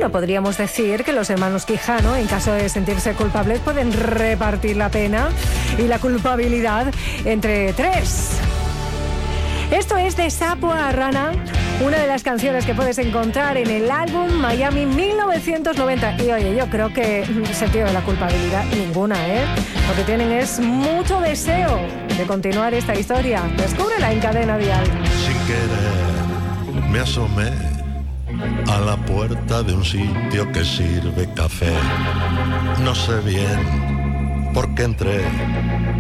Bueno, podríamos decir que los hermanos Quijano, en caso de sentirse culpables, pueden repartir la pena y la culpabilidad entre tres. Esto es De Sapo a Rana, una de las canciones que puedes encontrar en el álbum Miami 1990. Y oye, yo creo que sentido de la culpabilidad ninguna, ¿eh? Lo que tienen es mucho deseo de continuar esta historia. Descúbrela en Cadena Dial. Sin querer me asomé a la puerta de un sitio que sirve café. No sé bien por qué entré,